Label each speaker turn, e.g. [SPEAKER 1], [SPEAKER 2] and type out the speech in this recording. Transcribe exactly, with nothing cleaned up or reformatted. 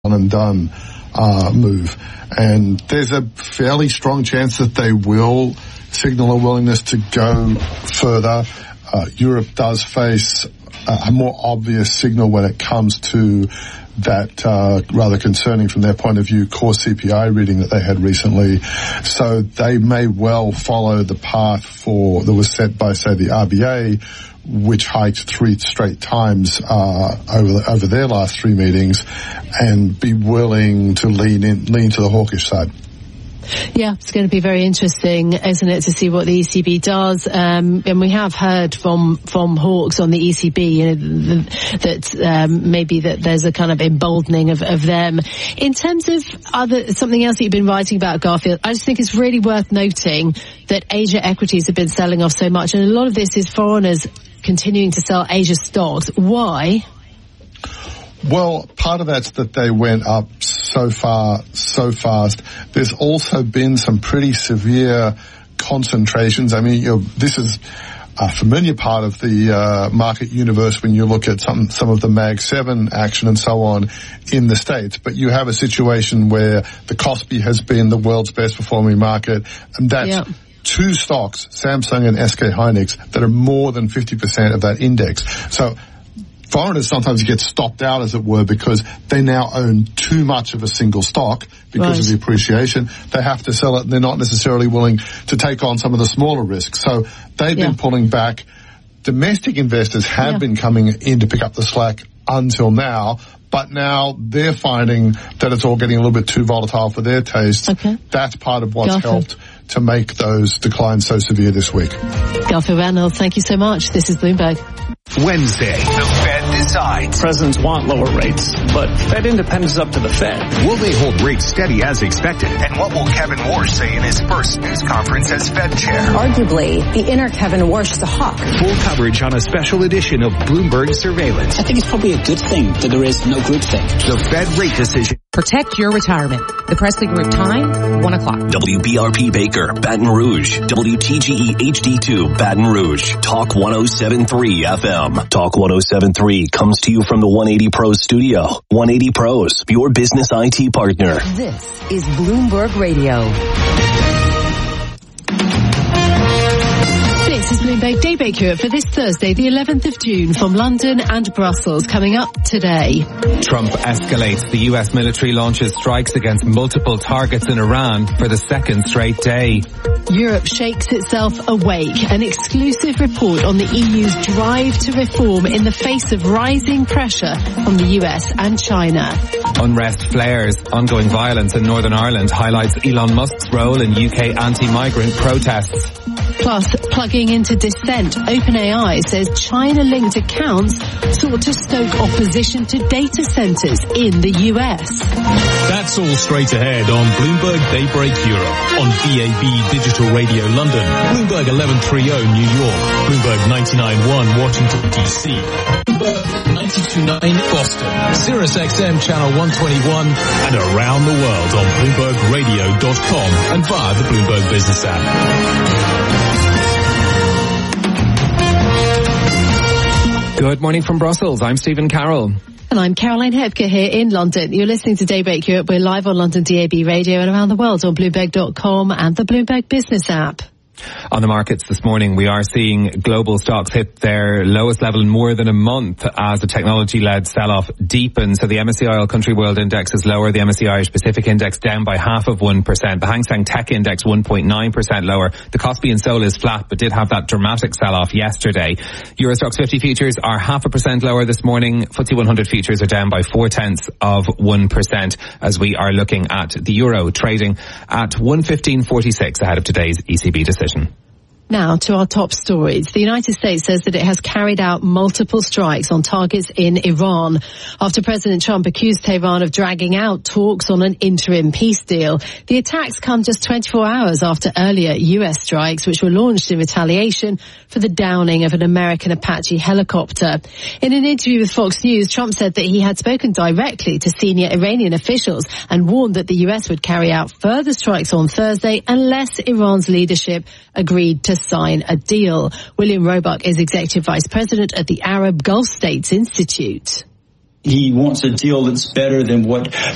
[SPEAKER 1] one and done uh, move. And there's a fairly strong chance that they will signal a willingness to go further. Uh, Europe does face a, a more obvious signal when it comes to that uh, rather concerning from their point of view core C P I reading that they had recently. So they may well follow the path for that was set by, say, the R B A, which hiked three straight times uh, over over their last three meetings, and be willing to lean in, lean to the hawkish side.
[SPEAKER 2] Yeah, it's going to be very interesting, isn't it, to see what the E C B does. Um, and we have heard from from hawks on the E C B, you know, that um, maybe that there's a kind of emboldening of, of them. In terms of other something else that you've been writing about, Garfield, I just think it's really worth noting that Asia equities have been selling off so much, and a lot of this is foreigners continuing to sell Asia stocks. Why?
[SPEAKER 1] Well, part of that's that they went up so far, so fast. There's also been some pretty severe concentrations. I mean, you know, this is a familiar part of the uh, market universe when you look at some some of the Mag seven action and so on in the States. But you have a situation where the Kospi has been the world's best performing market, and that's yeah. two stocks, Samsung and S K Hynix, that are more than fifty percent of that index. So foreigners sometimes get stopped out, as it were, because they now own too much of a single stock because right. of the appreciation. They have to sell it, and they're not necessarily willing to take on some of the smaller risks. So they've yeah. been pulling back. Domestic investors have yeah. been coming in to pick up the slack until now, but now they're finding that it's all getting a little bit too volatile for their taste. Okay. That's part of what's Garfield. helped to make those declines so severe this week.
[SPEAKER 2] Garfield Reynolds, thank you so much. This is Bloomberg.
[SPEAKER 3] Wednesday, the Fed decides.
[SPEAKER 4] Presidents want lower rates, but Fed independence is up to the Fed.
[SPEAKER 3] Will they hold rates steady as expected? And what will Kevin Warsh say in his first news conference as Fed chair?
[SPEAKER 5] Arguably, the inner Kevin Warsh is a hawk.
[SPEAKER 3] Full coverage on a special edition of Bloomberg Surveillance.
[SPEAKER 6] I think it's probably a good thing that there is no groupthink.
[SPEAKER 3] The Fed rate decision.
[SPEAKER 7] Protect your retirement. The Presley Group time, one o'clock.
[SPEAKER 8] W B R P Baker, Baton Rouge. W T G E H D two, Baton Rouge. Talk one oh seven point three F M. Talk one oh seven point three comes to you from the one eighty Pros studio. one eighty Pros, your business I T partner.
[SPEAKER 7] This is Bloomberg Radio.
[SPEAKER 2] This is Bloomberg Daybreak Europe for this Thursday, the eleventh of June, from London and Brussels. Coming up today.
[SPEAKER 9] Trump escalates. The U S military launches strikes against multiple targets in Iran for the second straight day.
[SPEAKER 2] Europe shakes itself awake. An exclusive report on the E U's drive to reform in the face of rising pressure from the U S and China.
[SPEAKER 9] Unrest flares. Ongoing violence in Northern Ireland highlights Elon Musk's role in U K anti-migrant protests.
[SPEAKER 2] Plus, plugging into dissent, OpenAI says China-linked accounts sought to stoke opposition to data centers in the U S.
[SPEAKER 10] That's all straight ahead on Bloomberg Daybreak Europe, on B A B Digital Radio London, Bloomberg eleven thirty New York, Bloomberg ninety-nine point one Washington, D C, Bloomberg ninety-two point nine Boston, Sirius X M Channel one twenty-one, and around the world on Bloomberg Radio dot com and via the Bloomberg Business app.
[SPEAKER 9] Good morning from Brussels. I'm Stephen Carroll.
[SPEAKER 2] And I'm Caroline Hepker here in London. You're listening to Daybreak Europe. We're live on London D A B Radio and around the world on Bloomberg dot com and the Bloomberg Business app.
[SPEAKER 9] On the markets this morning, we are seeing global stocks hit their lowest level in more than a month as the technology-led sell-off deepens. So the M S C I All Country World Index is lower. The M S C I Irish Pacific Index down by half of one percent. The Hang Seng Tech Index one point nine percent lower. The Kospi in Seoul is flat, but did have that dramatic sell-off yesterday. Euro Stoxx fifty futures are half a percent lower this morning. F T S E one hundred futures are down by four tenths of one percent as we are looking at the euro trading at one fifteen forty-six ahead of today's E C B decision.
[SPEAKER 2] Now to our top stories. The United States says that it has carried out multiple strikes on targets in Iran after President Trump accused Tehran of dragging out talks on an interim peace deal. The attacks come just twenty-four hours after earlier U S strikes, which were launched in retaliation for the downing of an American Apache helicopter. In an interview with Fox News, Trump said that he had spoken directly to senior Iranian officials and warned that the U S would carry out further strikes on Thursday unless Iran's leadership agreed to sign a deal. William Roebuck is Executive Vice President at the Arab Gulf States Institute.
[SPEAKER 11] He wants a deal that's better than what